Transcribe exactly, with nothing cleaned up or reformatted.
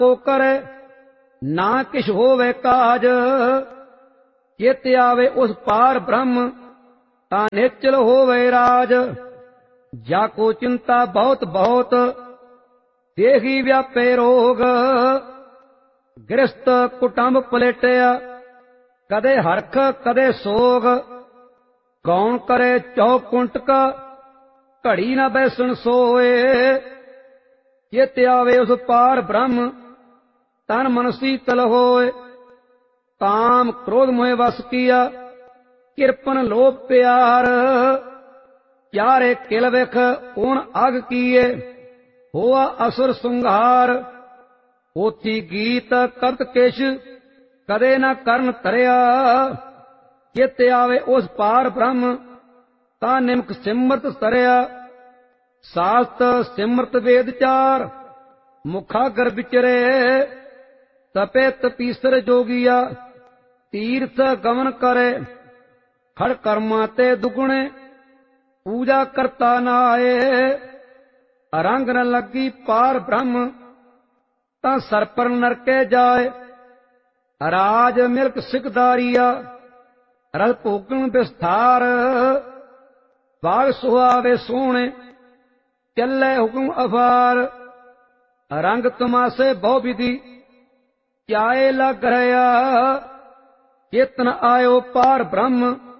को करे ना किश होवे काज। चित आवे उस पार ब्रह्म ता निश्चल होवे राज। जाको चिंता बहुत बहुत देही व्यापे रोग। गृहस्थ कुटुंब पलेटिया कदे हरख कदे सोग। कौन करे चौकुंटक घड़ी न बैसन सोए। चित आवे उस पार ब्रह्म तन मन शीतल होए। काम क्रोध मोह वस किया किरपन लोभ प्यार। चारे किल विख ऊण अग किए होआ असुर संघार। पोथी गीत करत किश कदे न करन तरिया। चित आवे उस पार ब्रह्म ता निमक सिमरत सरिया। सास्त सिमरत वेद चार मुखागर विचरे। तपे तपीसर जोगिया तीर्थ गमन करे। खड़ कर्मा ते दुगुणे पूजा करता नाए। रंग न लगी पार ब्रह्म ता सर पर नरके जाए। राज मिल्क सिकदारिया रस भोगन विस्तार। बाग सुहावे सोहणे चले हुक्म अफार। रंग तमाशे बहु विधि चाहे लग रहा। चेतन आयो पार ब्रह्म